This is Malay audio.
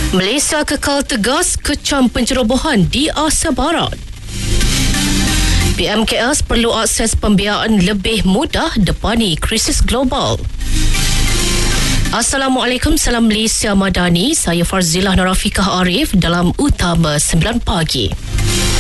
Malaysia kekal tegas kecam pencerobohan di Asia Barat. PMKS perlu akses pembiayaan lebih mudah depani krisis global. Assalamualaikum, salam Malaysia Madani. Saya Farzilah Narafikah Arif dalam Utama 9 Pagi.